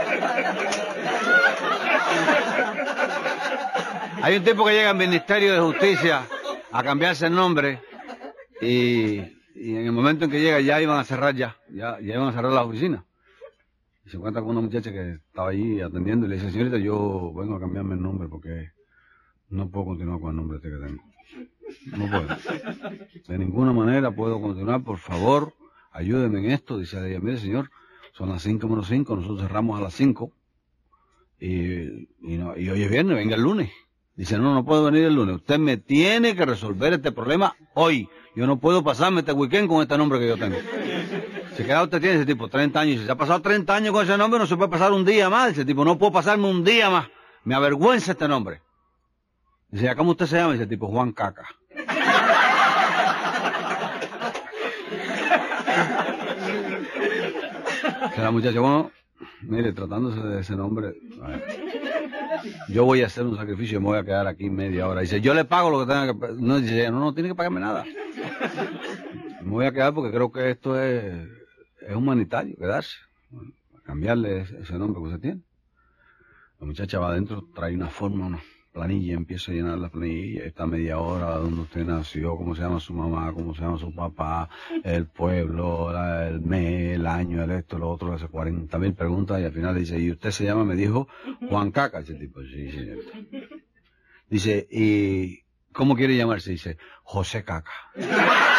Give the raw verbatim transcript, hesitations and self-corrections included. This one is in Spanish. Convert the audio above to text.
Hay un tipo que llega al Ministerio de Justicia a cambiarse el nombre y, y en el momento en que llega ya iban a cerrar ya, ya, ya iban a cerrar la oficina. Y se encuentra con una muchacha que estaba allí atendiendo y le dice, señorita, yo vengo a cambiarme el nombre porque no puedo continuar con el nombre este que tengo. No puedo. De ninguna manera puedo continuar, por favor, ayúdeme en esto. Dice ella, mire señor, son las cinco menos cinco, nosotros cerramos a las cinco y, y, no, y hoy es viernes, venga el lunes. Dice, no, no puedo venir el lunes. Usted me tiene que resolver este problema hoy. Yo no puedo pasarme este weekend con este nombre que yo tengo. ¿Se queda usted tiene ese tipo? treinta años. Si se ha pasado treinta años con ese nombre, no se puede pasar un día más. Ese tipo, no puedo pasarme un día más. Me avergüenza este nombre. Dice, ¿cómo usted se llama? Dice, tipo, Juan Caca. Dice la muchacha, bueno, mire, tratándose de ese nombre, a ver, yo voy a hacer un sacrificio y me voy a quedar aquí media hora. Dice, yo le pago lo que tenga que... No, dice, no, no tiene que pagarme nada. Me voy a quedar porque creo que esto es, es humanitario, quedarse. Bueno, cambiarle ese nombre que usted tiene. La muchacha va adentro, trae una forma, una planilla, empieza a llenar la planilla, está media hora, donde usted nació, cómo se llama su mamá, cómo se llama su papá, el pueblo, la, el mes, el año, el esto, lo otro, le hace cuarenta mil preguntas y al final dice, ¿y usted se llama? Me dijo, Juan Caca. Ese tipo, sí, señorita. Dice, ¿y cómo quiere llamarse? Dice, José Caca.